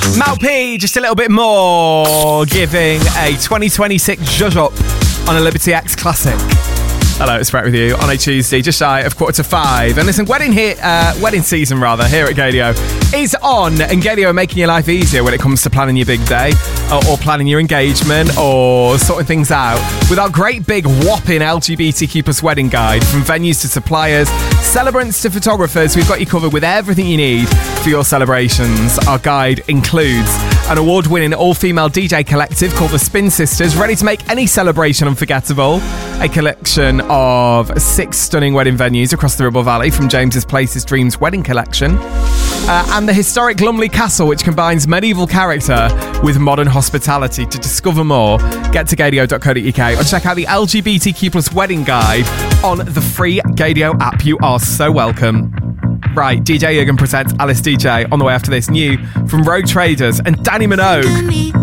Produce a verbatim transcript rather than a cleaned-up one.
Mal P, just a little bit more, giving a twenty twenty-six zhuzh up on a Liberty X Classic. Hello, it's Brett with you on a Tuesday, just shy of quarter to five. And listen, wedding hit, uh, wedding season rather, here at Gadio is on, and Gadio are making your life easier when it comes to planning your big day, or, or planning your engagement, or sorting things out with our great big whopping L G B T Q plus wedding guide. From venues to suppliers, celebrants to photographers, we've got you covered with everything you need for your celebrations. Our guide includes an award-winning all-female D J collective called the Spin Sisters, ready to make any celebration unforgettable. A collection of six stunning wedding venues across the Ribble Valley from James's Places Dreams wedding collection. Uh, and the historic Lumley Castle, which combines medieval character with modern hospitality. To discover more, get to gadio dot co dot uk or check out the L G B T Q plus wedding guide on the free Gadio app. You are so welcome. Right, D J Jürgen presents Alice D J on the way after this. New from Rogue Traders and Danny Minogue.